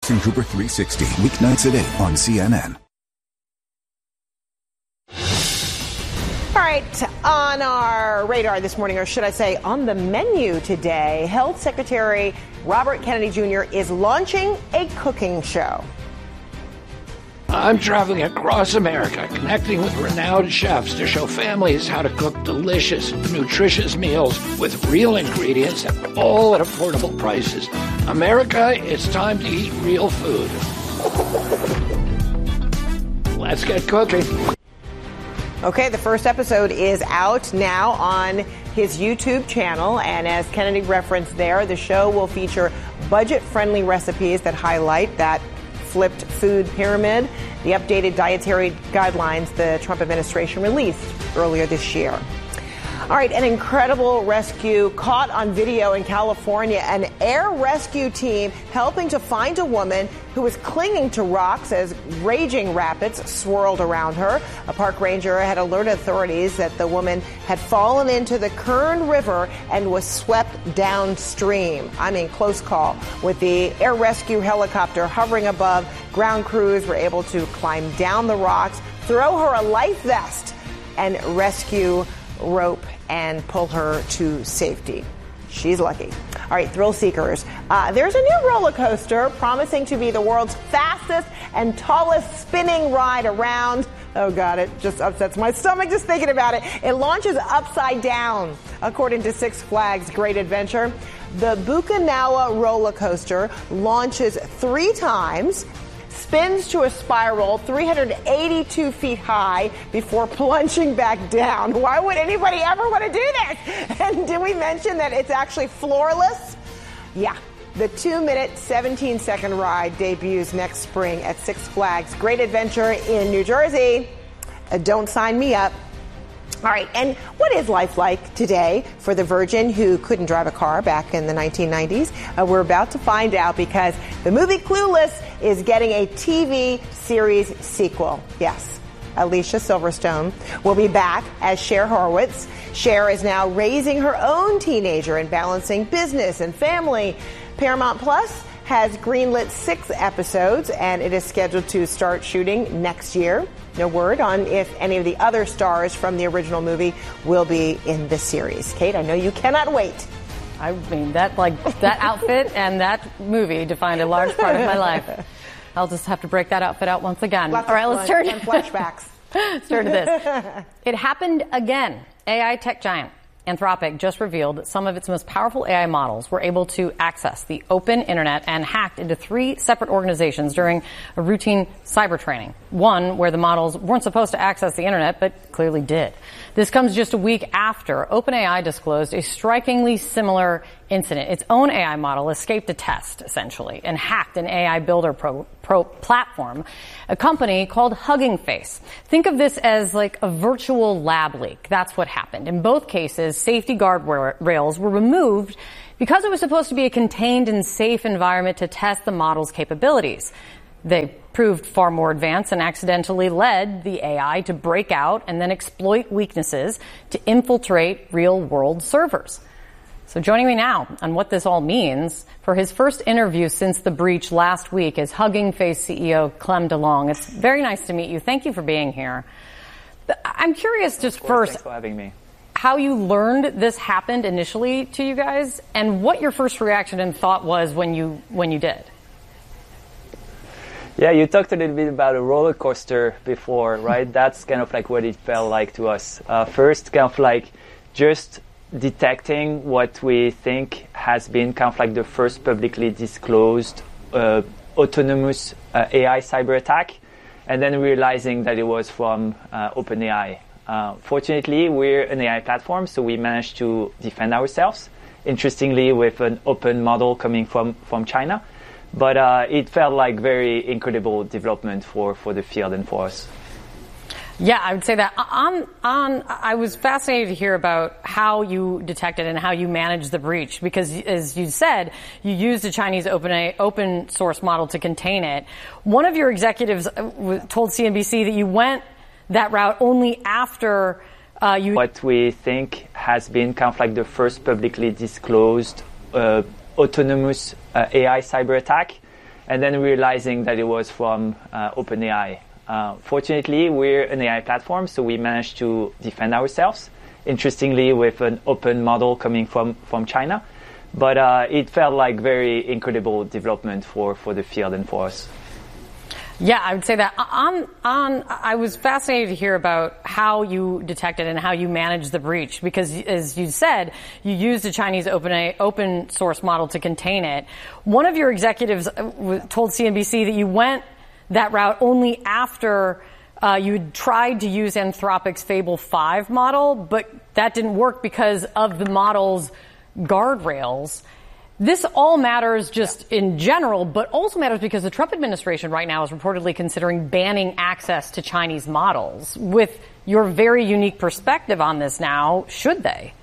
Cooper 360, weeknights at 8 on CNN. All right, on our radar this morning, or should I say on the menu today, Health Secretary Robert Kennedy Jr. is launching a cooking show. I'm traveling across America, connecting with renowned chefs to show families how to cook delicious, nutritious meals with real ingredients and all at affordable prices. America, it's time to eat real food. Let's get cooking. Okay, the first episode is out now on his YouTube channel, and as Kennedy referenced there, the show will feature budget-friendly recipes that highlight that flipped food pyramid, the updated dietary guidelines the Trump administration released earlier this year. All right, an incredible rescue caught on video in California. An air rescue team helping to find a woman who was clinging to rocks as raging rapids swirled around her. A park ranger had alerted authorities that the woman had fallen into the Kern River and was swept downstream. I mean, close call. With the air rescue helicopter hovering above, ground crews were able to climb down the rocks, throw her a life vest, and rescue rope and pull her to safety. She's lucky. All right, thrill seekers. There's a new roller coaster promising to be the world's fastest and tallest spinning ride around. Oh, God, it just upsets my stomach just thinking about it. It launches upside down, according to Six Flags Great Adventure. The Bucanawa roller coaster launches 3 times, spins to a spiral 382 feet high before plunging back down. Why would anybody ever want to do this? And did we mention that it's actually floorless? Yeah. The 2-minute, 17-second ride debuts next spring at Six Flags Great Adventure in New Jersey. Don't sign me up. All right, and what is life like today for the virgin who couldn't drive a car back in the 1990s? We're about to find out because the movie Clueless is getting a TV series sequel. Yes, Alicia Silverstone will be back as Cher Horowitz. Cher is now raising her own teenager and balancing business and family. Paramount Plus has greenlit 6 episodes, and it is scheduled to start shooting next year. No word on if any of the other stars from the original movie will be in the series. Kate, I know you cannot wait. I mean, that outfit and that movie defined a large part of my life. I'll just have to break that outfit out once again. All right, let's turn flashbacks. Let's turn to this. It happened again. AI tech giant Anthropic just revealed that some of its most powerful AI models were able to access the open internet and hacked into 3 separate organizations during a routine cyber training. One where the models weren't supposed to access the internet, but clearly did. This comes just a week after OpenAI disclosed a strikingly similar incident. Its own AI model escaped a test, essentially, and hacked an AI builder platform, a company called Hugging Face. Think of this as like a virtual lab leak. That's what happened. In both cases, safety guardrails were removed because it was supposed to be a contained and safe environment to test the model's capabilities. They proved far more advanced and accidentally led the AI to break out and then exploit weaknesses to infiltrate real-world servers. So joining me now on what this all means, for his first interview since the breach last week, is Hugging Face CEO Clem DeLong. It's very nice to meet you. Thank you for being here. I'm curious just first, thanks for having me, how you learned this happened initially to you guys and what your first reaction and thought was when you did. Yeah, you talked a little bit about a roller coaster before, right? That's kind of like what it felt like to us. First, kind of like just detecting what we think has been kind of like the first publicly disclosed autonomous AI cyber attack, and then realizing that it was from OpenAI. Fortunately, we're an AI platform, so we managed to defend ourselves, interestingly, with an open model coming from China. But it felt like very incredible development for the field and for us. Yeah, I would say that. I was fascinated to hear about how you detected and how you managed the breach, because as you said, you used a Chinese open source model to contain it. One of your executives told CNBC that you went that route only after What we think has been kind of like the first publicly disclosed autonomous AI cyber attack. and then realizing that it was from OpenAI. Fortunately, we're an AI platform, so we managed to defend ourselves, interestingly, with an open model coming from China. But it felt like very incredible development for the field and for us. Yeah, I would say that. I was fascinated to hear about how you detected and how you managed the breach, because as you said, you used a Chinese open source model to contain it. One of your executives told CNBC that you went that route only after you had tried to use Anthropic's Fable 5 model, but that didn't work because of the model's guardrails. This all matters just in general, but also matters because the Trump administration right now is reportedly considering banning access to Chinese models. With your very unique perspective on this now, should they?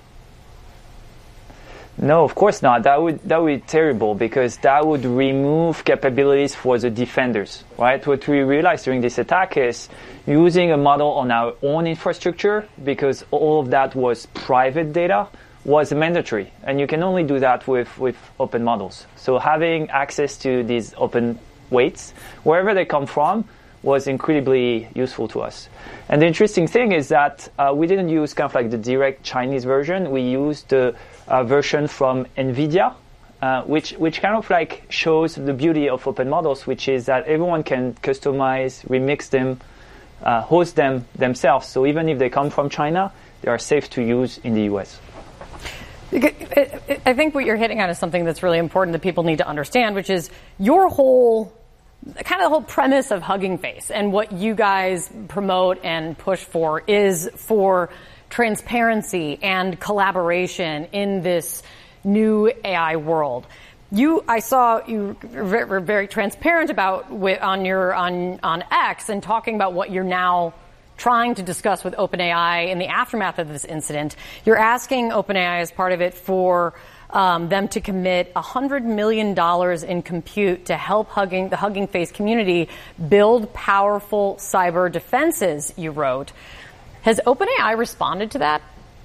No, of course not. That would be terrible, because that would remove capabilities for the defenders, right? What we realized during this attack is using a model on our own infrastructure, because all of that was private data, was mandatory, and you can only do that with open models. So having access to these open weights, wherever they come from, was incredibly useful to us. And the interesting thing is that we didn't use kind of like the direct Chinese version. We used the version from NVIDIA, which kind of like shows the beauty of open models, which is that everyone can customize, remix them, host them themselves. So even if they come from China, they are safe to use in the US. I think what you're hitting on is something that's really important that people need to understand, which is your whole, kind of the whole premise of Hugging Face and what you guys promote and push for is for transparency and collaboration in this new AI world. I saw you were very transparent about on X and talking about what you're now trying to discuss with OpenAI in the aftermath of this incident. You're asking OpenAI as part of it for them to commit $100 million in compute to help the Hugging Face community build powerful cyber defenses, you wrote. Has OpenAI responded to that?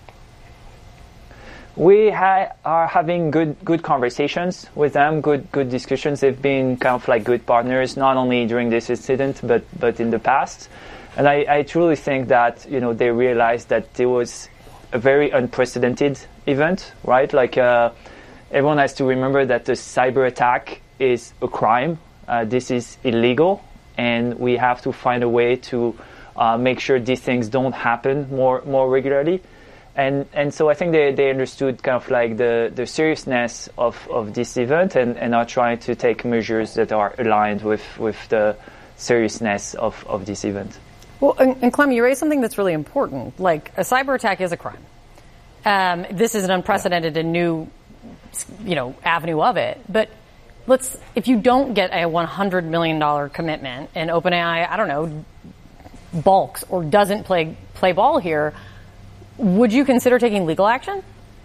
We are having good conversations with them, good discussions. They've been kind of like good partners, not only during this incident, but in the past. And I truly think that, they realized that there was a very unprecedented event, right? Like, everyone has to remember that the cyber attack is a crime. This is illegal, and we have to find a way to make sure these things don't happen more regularly. And so I think they understood kind of like the seriousness of this event and are trying to take measures that are aligned with the seriousness of this event. Well, and Clem, you raised something that's really important. Like, a cyber attack is a crime. This is an unprecedented and new, avenue of it. But if you don't get a $100 million commitment and OpenAI, I don't know, balks or doesn't play ball here, would you consider taking legal action?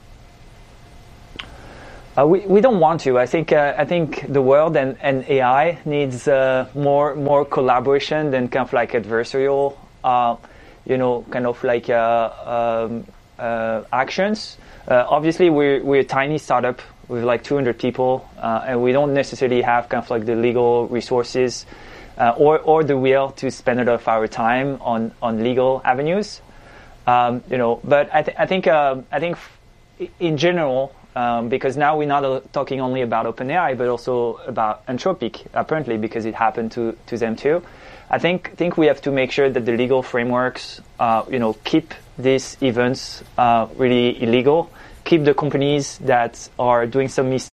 We don't want to. I think the world and AI needs more collaboration than kind of like adversarial, kind of like actions. Obviously, we're a tiny startup with like 200 people, and we don't necessarily have kind of like the legal resources or the will to spend a lot of our time on legal avenues. But I think in general. Because now we're not talking only about OpenAI, but also about Anthropic, apparently, because it happened to them too. I think we have to make sure that the legal frameworks, keep these events really illegal, keep the companies that are doing some